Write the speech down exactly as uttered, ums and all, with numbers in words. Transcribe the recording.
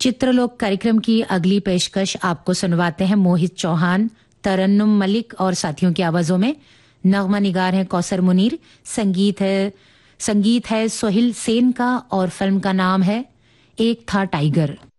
चित्रलोक कार्यक्रम की अगली पेशकश आपको सुनवाते हैं मोहित चौहान, तरन्नुम मलिक और साथियों की आवाजों में। नगमा निगार है कौसर मुनीर, संगीत है संगीत है सोहिल सेन का और फिल्म का नाम है एक था टाइगर।